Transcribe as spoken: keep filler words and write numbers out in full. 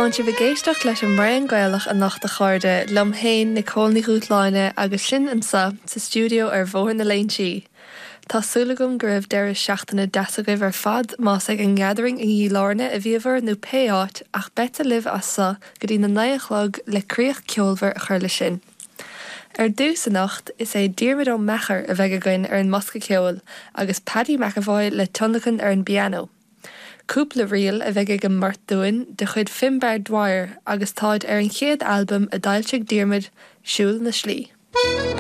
Tá si bhgéisteach leis an Brian Gaelach a nach de chairde lom héin na cóilní rútláine agus sin an sa sa stúdio ar bmhór na léin si. Tá súlagum go raibh deireadh seachtainna deasagah ar fad más ag an gathering in dhí lárne a bhíomhar nó péáit ach beta libh as sa go dtí na naidechlog le críoch ceolmhar a chuir le sin. Ar dús a nacht is é Diarmaid Ó Meachar a bheith againn ar an Mosca Ceoil agus Paddy McAvoy le tionlacan ar an piano. Cúpla rial a bheith ag an Mart Dúin de chuid Finbar Dwyer agus táid ar an chéad albumm a d'ailteach Diarmaid Siúl na Slí.